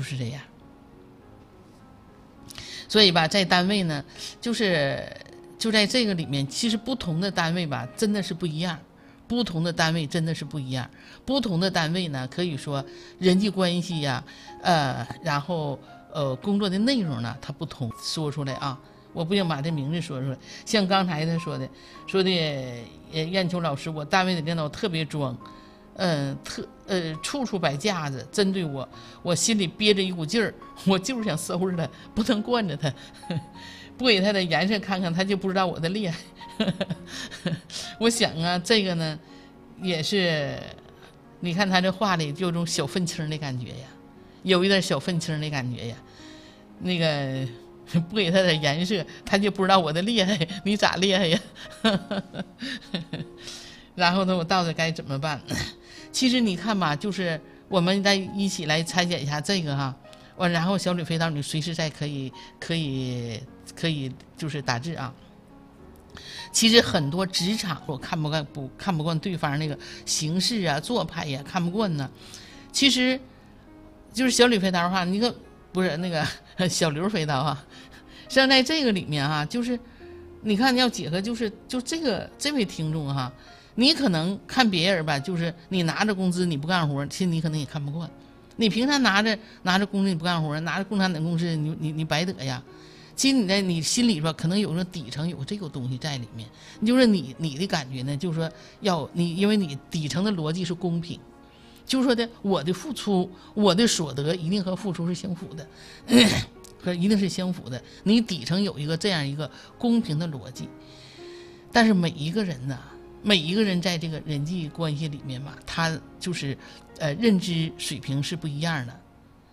是这样？所以吧，在单位呢，就在这个里面，其实不同的单位吧，真的是不一样。不同的单位真的是不一样。不同的单位呢，可以说人际关系呀，然后工作的内容呢，它不同。说出来啊，我不想把这名字说出来。像刚才他说的，燕秋老师，我单位的领导特别装，处处摆架子，针对我，我心里憋着一股劲儿，我就是想收拾他，不能惯着他，不给他的颜色看看，他就不知道我的厉害。我想啊，这个呢，也是，你看他这话里就有种小愤青的感觉呀，有一点小愤青的感觉呀。那个不给他点颜色，他就不知道我的厉害，你咋厉害呀？然后呢，我到底该怎么办？其实你看吧，就是我们再一起来拆解一下这个哈。然后小吕飞刀，你随时再可以就是打字啊。其实很多职场我看不惯对方那个形式啊、做派呀，看不惯呢。其实就是小吕飞刀哈，你可不是那个小刘飞刀哈。像在这个里面哈，就是你看要结合，就这位听众哈，你可能看别人吧，就是你拿着工资你不干活，其实你可能也看不惯。你平常拿着工资你不干活，拿着共产党公司你白得呀。其实你在你心里边可能有个底层有这个东西在里面，就是你的感觉呢，就是说因为你底层的逻辑是公平，就是说的我的付出，我的所得一定和付出是相符的，和一定是相符的。你底层有一个这样一个公平的逻辑，但是每一个人在这个人际关系里面嘛，他就是认知水平是不一样的。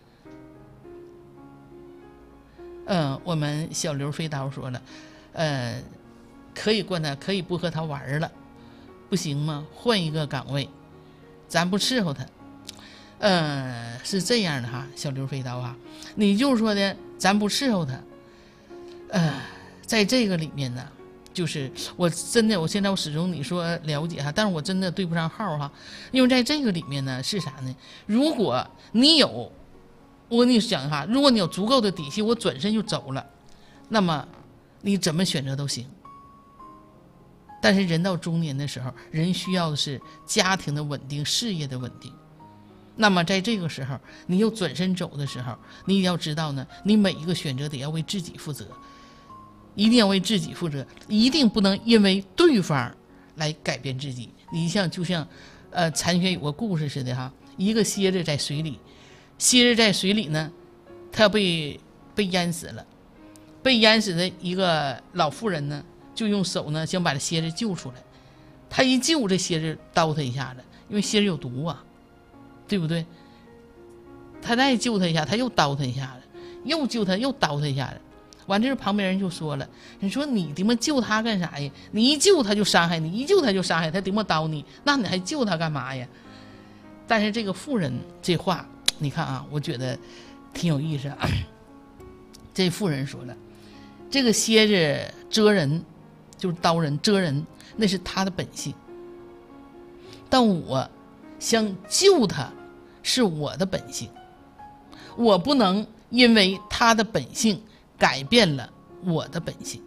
我们小刘飞刀说了，可以惯他，可以不和他玩了，不行吗？换一个岗位，咱不伺候他。是这样的哈，小刘飞刀啊，你就是说的，咱不伺候他。在这个里面呢，就是我现在我始终你说了解哈，但是我真的对不上号哈，因为在这个里面呢是啥呢？如果你有。我跟你讲哈，如果你有足够的底气，我转身就走了，那么你怎么选择都行。但是人到中年的时候，人需要的是家庭的稳定，事业的稳定。那么在这个时候，你又转身走的时候，你要知道呢，你每一个选择得要为自己负责，一定要为自己负责，一定不能因为对方来改变自己。你就像残雪有个故事似的哈，一个蝎子在水里。蝎子在水里呢，他要被淹死了。被淹死的一个老妇人呢，就用手呢想把这蝎子救出来。他一救，这蝎子叨他一下子，因为蝎子有毒啊，对不对？他再救他一下，他又叨他一下子，又救他，又叨他一下子。完，这旁边人就说了：“你说你他妈救他干啥呀？你一救他就伤害你，一救他就伤害他，他妈叨你，那你还救他干嘛呀？”但是这个妇人这话。你看啊，我觉得挺有意思啊。这妇人说了，这个蝎子蛰人，就是刀人蛰人，那是他的本性。但我想救他，是我的本性。我不能因为他的本性改变了我的本性。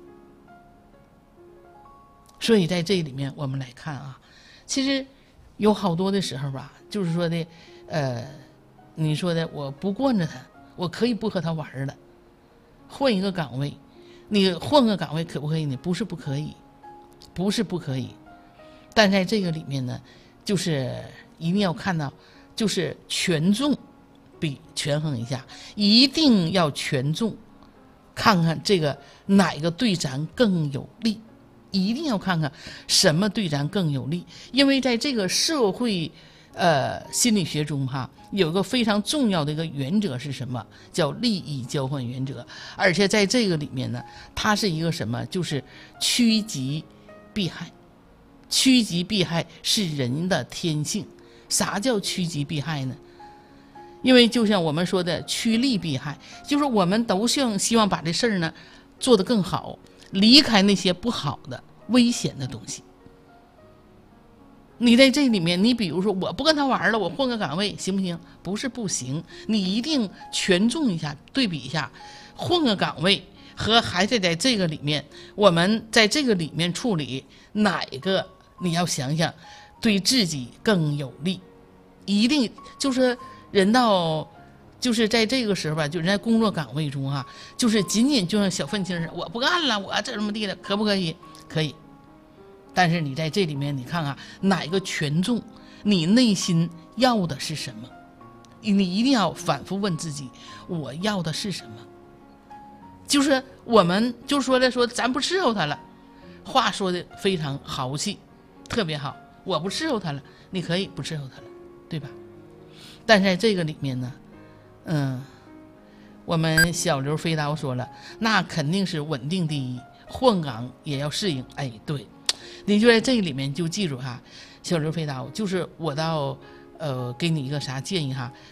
所以在这里面，我们来看啊，其实有好多的时候吧，就是说的，你说的我不惯着他，我可以不和他玩了，换一个岗位。你换个岗位可不可以呢？不是不可以，不是不可以。但在这个里面呢，就是一定要看到，就是权重比权衡一下，一定要权重，看看这个哪个对咱更有利，一定要看看什么对咱更有利。因为在这个社会心理学中哈，有一个非常重要的一个原则是什么？叫利益交换原则。而且在这个里面呢，它是一个什么？就是趋吉避害。趋吉避害是人的天性。啥叫趋吉避害呢？因为就像我们说的趋利避害，就是我们都希望把这事儿呢做得更好，离开那些不好的危险的东西。 你在这里面，你比如说我不跟他玩了，我换个岗位行不行？不是不行，你一定权重一下，对比一下，换个岗位和还是在这个里面，我们在这个里面处理哪个，你要想想对自己更有利。一定就是人到就是在这个时候吧，就人在工作岗位中啊，就是仅仅就像小愤青似的，我不干了，我这么地的，可不可以？可以。但是你在这里面，你看看哪个权重，你内心要的是什么？你一定要反复问自己，我要的是什么？就是我们就说了说，咱不伺候他了，话说的非常豪气，特别好。我不伺候他了，你可以不伺候他了，对吧？但是在这个里面呢，我们小刘飞刀说了，那肯定是稳定第一，换岗也要适应。哎，对。你就在这里面就记住哈，小刘飞刀就是我到给你一个啥建议哈，